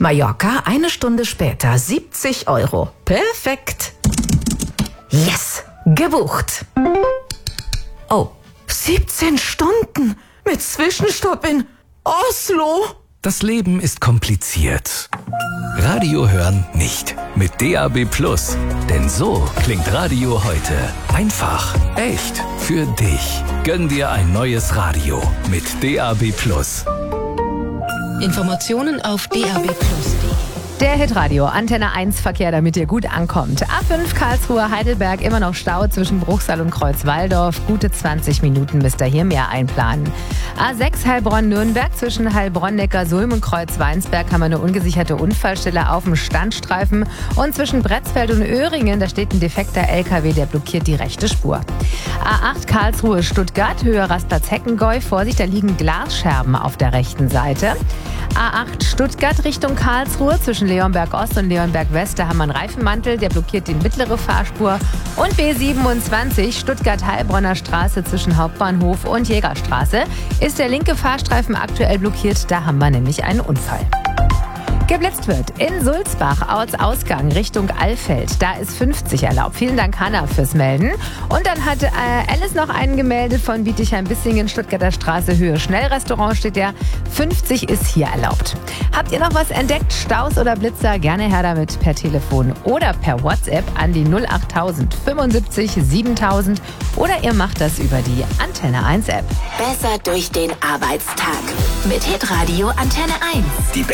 Mallorca, 1 Stunde später, 70 €. Perfekt. Yes, gebucht. Oh, 17 Stunden mit Zwischenstopp in Oslo. Das Leben ist kompliziert. Radio hören nicht. Mit DAB+. Denn so klingt Radio heute. Einfach, echt, für dich. Gönn dir ein neues Radio mit DAB+. Informationen auf DAB+. Der Hitradio Antenne 1 Verkehr, damit ihr gut ankommt. A5 Karlsruhe Heidelberg, immer noch Stau zwischen Bruchsal und Kreuzwaldorf. Gute 20 Minuten müsst ihr hier mehr einplanen. A6 Heilbronn-Nürnberg zwischen Heilbronn-Neckarsulm und Kreuzweinsberg haben wir eine ungesicherte Unfallstelle auf dem Standstreifen. Und zwischen Bretzfeld und Öhringen, da steht ein defekter LKW, der blockiert die rechte Spur. A8 Karlsruhe-Stuttgart, Höhe Rastplatz-Heckengäu. Vorsicht, da liegen Glasscherben auf der rechten Seite. A8 Stuttgart Richtung Karlsruhe, zwischen Leonberg Ost und Leonberg West, da haben wir einen Reifenmantel, der blockiert die mittlere Fahrspur. Und B27 Stuttgart-Heilbronner Straße zwischen Hauptbahnhof und Jägerstraße ist der linke Fahrstreifen aktuell blockiert, da haben wir nämlich einen Unfall. Geblitzt wird in Sulzbach, Ortsausgang Richtung Alfeld. Da ist 50 erlaubt. Vielen Dank, Hanna, fürs Melden. Und dann hat Alice noch einen gemeldet von Bietigheim-Bissingen, Stuttgarter Straße, Höhe Schnellrestaurant steht der. 50 ist hier erlaubt. Habt ihr noch was entdeckt? Staus oder Blitzer? Gerne her damit per Telefon oder per WhatsApp an die 08000 75 7000 oder ihr macht das über die Antenne 1 App. Besser durch den Arbeitstag mit Hitradio Antenne 1.